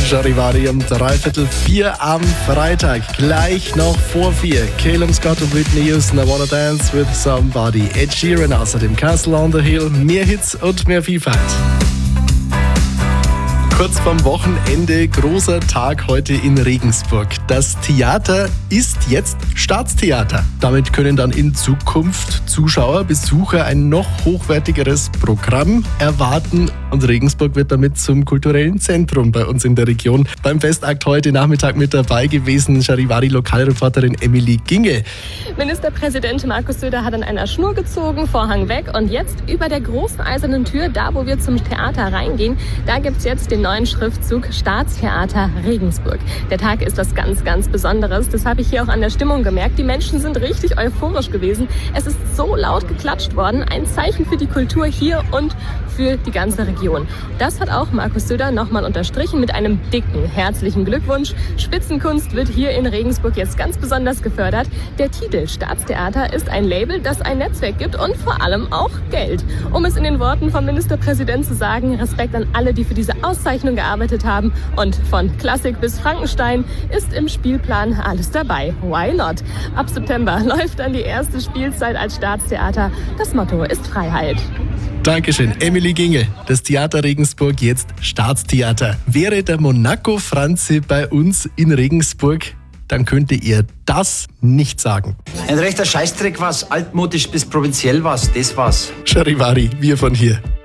Charivari um 3:45 am Freitag. Gleich noch vor 4. Calum Scott und Whitney Houston, I Wanna Dance with Somebody. Ed Sheeran, außerdem Castle on the Hill. Mehr Hits und mehr Vielfalt. Kurz vorm Wochenende, großer Tag heute in Regensburg. Das Theater ist jetzt Staatstheater. Damit können dann in Zukunft Zuschauer, Besucher ein noch hochwertigeres Programm erwarten. Und Regensburg wird damit zum kulturellen Zentrum bei uns in der Region. Beim Festakt heute Nachmittag mit dabei gewesen Charivari-Lokalreporterin Emily Ginge. Ministerpräsident Markus Söder hat an einer Schnur gezogen, Vorhang weg. Und jetzt über der großen eisernen Tür, da wo wir zum Theater reingehen, da gibt es jetzt den neuen Schriftzug Staatstheater Regensburg. Der Tag ist was ganz, ganz Besonderes. Das habe ich hier auch an der Stimmung gemerkt. Die Menschen sind richtig euphorisch gewesen. Es ist so laut geklatscht worden. Ein Zeichen für die Kultur hier und für die ganze Region. Das hat auch Markus Söder nochmal unterstrichen mit einem dicken herzlichen Glückwunsch. Spitzenkunst wird hier in Regensburg jetzt ganz besonders gefördert. Der Titel Staatstheater ist ein Label, das ein Netzwerk gibt und vor allem auch Geld. Um es in den Worten vom Ministerpräsidenten zu sagen, Respekt an alle, die für diese Auszeichnung gearbeitet haben. Und von Klassik bis Frankenstein ist im Spielplan alles dabei. Why not? Ab September läuft dann die erste Spielzeit als Staatstheater. Das Motto ist Freiheit. Dankeschön, Emily Ginge. Das Theater Regensburg, jetzt Staatstheater. Wäre der Monaco Franzi bei uns in Regensburg, dann könnte ihr das nicht sagen. Ein rechter Scheißdreck war's, altmodisch bis provinziell war's, das war's. Charivari, wir von hier.